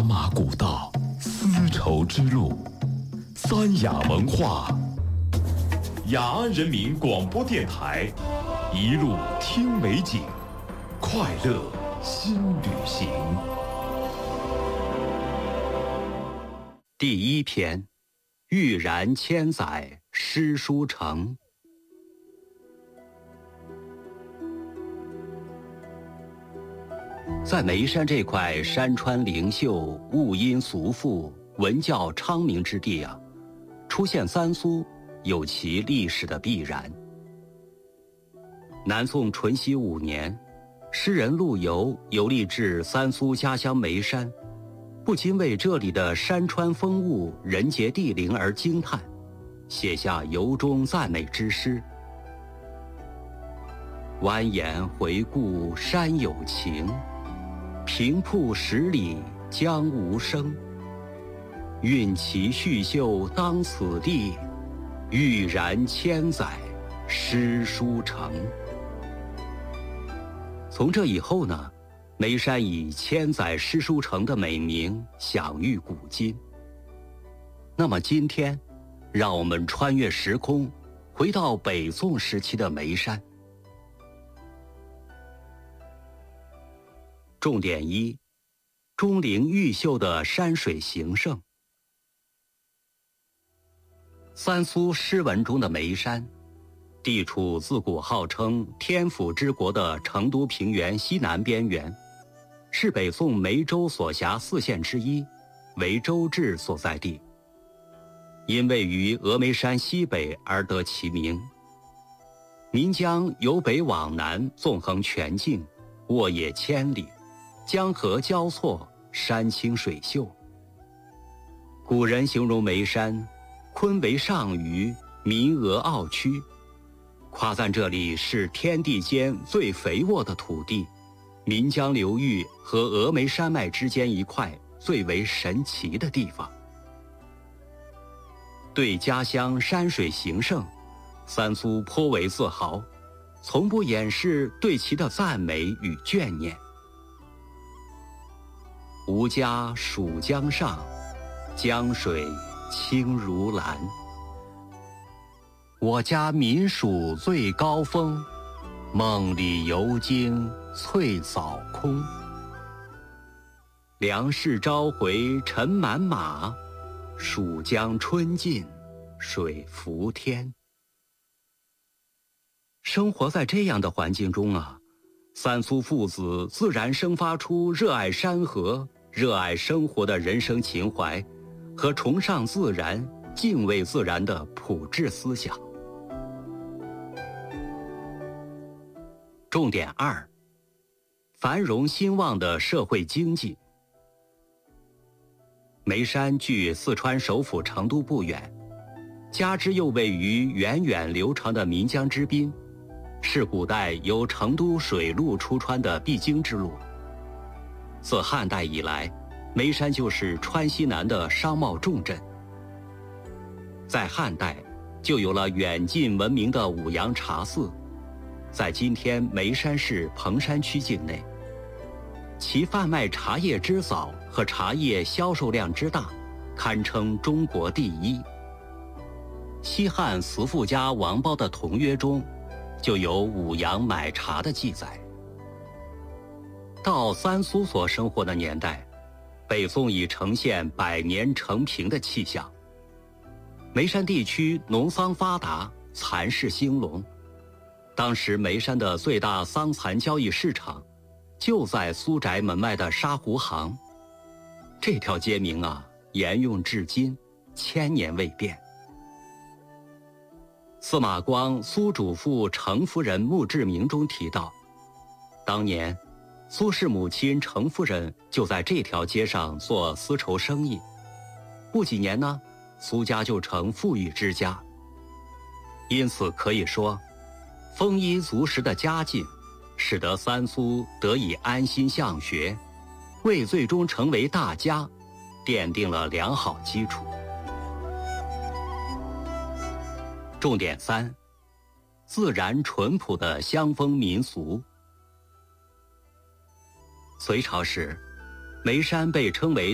马古道，丝绸之路，三雅文化，雅安人民广播电台，一路听美景，快乐新旅行。 第一篇，欲然千载诗书成。在眉山这块山川灵秀、物音俗富、文教昌明之地啊，出现三苏有其历史的必然。南宋淳熙5年，诗人陆游游历至三苏家乡眉山，不禁为这里的山川风物、人杰地灵而惊叹，写下由衷赞美之诗：蜿蜒回顾山有情，平铺10里江无声。韵其续秀当此地，欲然千载诗书成。从这以后呢，眉山以千载诗书成的美名享誉古今。那么今天，让我们穿越时空，回到北宋时期的眉山。重点1：钟灵毓秀的山水形胜。三苏诗文中的眉山，地处自古号称天府之国的成都平原西南边缘，是北宋眉州所辖4县之一，为州治所在地。因位于峨眉山西北而得其名。岷江由北往南纵横全境，沃野千里，江河交错，山清水秀。古人形容眉山，坤为上虞，民俄傲屈，夸赞这里是天地间最肥沃的土地，岷江流域和峨眉山脉之间一块最为神奇的地方。对家乡山水形胜，三苏颇为自豪，从不掩饰对其的赞美与眷念。吾家属江上，江水清如蓝。我家民属最高峰，梦里游经翠藻空。粮食朝回尘满马，蜀江春尽水浮天。生活在这样的环境中啊，三苏父子自然生发出热爱山河、热爱生活的人生情怀和崇尚自然、敬畏自然的朴质思想。重点2：繁荣兴旺的社会经济。眉山距四川首府成都不远，加之又位于源远流长的岷江之滨，是古代由成都水路出川的必经之路。自汉代以来，眉山就是川西南的商贸重镇。在汉代，就有了远近闻名的五羊茶肆，在今天眉山市彭山区境内。其贩卖茶叶之早和茶叶销售量之大，堪称中国第一。西汉慈父家王褒的同约中，就有五羊买茶的记载。到三苏所生活的年代，北宋已呈现百年成平的气象。眉山地区农桑发达，蚕市兴隆。当时眉山的最大桑蚕交易市场就在苏宅门外的沙湖行，这条街名啊，沿用至今，1000年未变。司马光《苏主父程夫人墓志铭》中提到，当年苏轼母亲程夫人就在这条街上做丝绸生意，不几年呢，苏家就成富裕之家。因此可以说，丰衣足食的家境使得三苏得以安心向学，为最终成为大家奠定了良好基础。重点3：自然淳朴的乡风民俗。隋朝时，眉山被称为